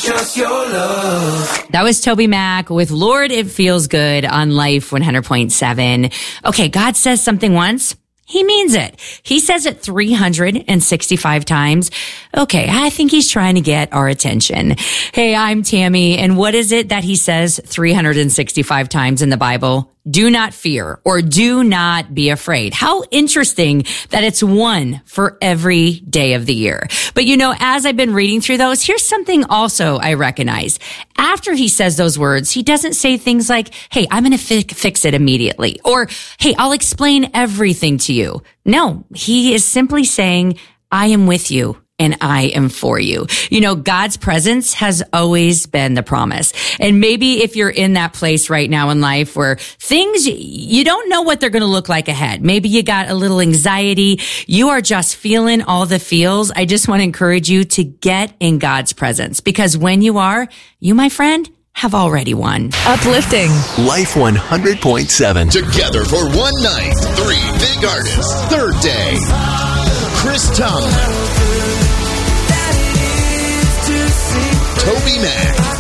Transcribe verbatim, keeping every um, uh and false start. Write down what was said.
just your love. That was Toby Mac with Lord, It Feels Good on Life one hundred point seven. Okay, God says something once. He means it. He says it three hundred sixty-five times. Okay, I think he's trying to get our attention. Hey, I'm Tammy, and what is it that he says three hundred sixty-five times in the Bible? Do not fear, or do not be afraid. How interesting that it's one for every day of the year. But you know, as I've been reading through those, here's something also I recognize. After he says those words, he doesn't say things like, hey, I'm going to fi- fix it immediately, or hey, I'll explain everything to you. No, he is simply saying, I am with you. And I am for you. You know, God's presence has always been the promise. And maybe if you're in that place right now in life where things, you don't know what they're going to look like ahead. Maybe you got a little anxiety. You are just feeling all the feels. I just want to encourage you to get in God's presence, because when you are, you, my friend, have already won. Uplifting. Life one hundred point seven. Together for one night. Three big artists. Third day. Chris Tomlin. Toby Mac.